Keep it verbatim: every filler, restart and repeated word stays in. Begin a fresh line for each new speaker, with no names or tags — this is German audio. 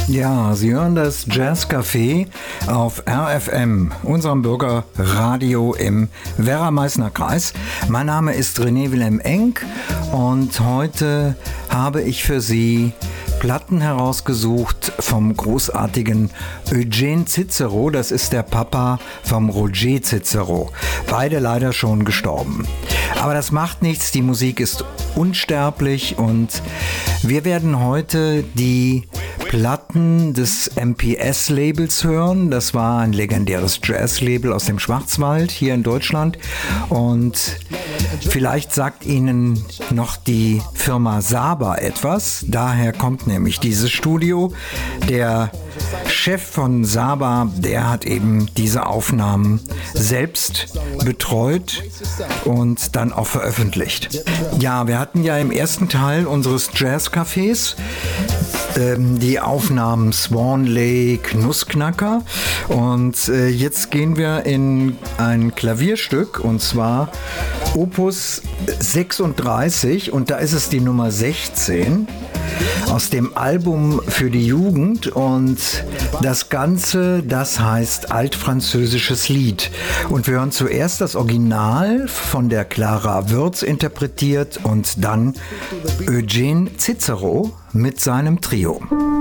Ja, Sie hören das Jazzcafé auf R F M, unserem Bürgerradio im Werra-Meißner-Kreis. Mein Name ist René Wilhelm Enck und heute habe ich für Sie Platten herausgesucht vom großartigen Eugene Cicero. Das ist der Papa vom Roger Cicero. Beide leider schon gestorben. Aber das macht nichts, die Musik ist unsterblich und wir werden heute die Platten des M P S-Labels hören. Das war ein legendäres Jazz-Label aus dem Schwarzwald hier in Deutschland. Und vielleicht sagt Ihnen noch die Firma Saba etwas. Daher kommt nämlich dieses Studio. Der Chef von Saba, der hat eben diese Aufnahmen selbst betreut und dann auch veröffentlicht. Ja, wir hatten ja im ersten Teil unseres Jazzcafés ähm, die Aufnahmen Swan Lake, Nussknacker und äh, jetzt gehen wir in ein Klavierstück und zwar Opus sechsunddreißig und da ist es die Nummer sechzehn aus dem Album für die Jugend und das Ganze, das heißt Altfranzösisches Lied. Und wir hören zuerst das Original von der Clara Würz interpretiert und dann Eugene Cicero mit seinem Trio.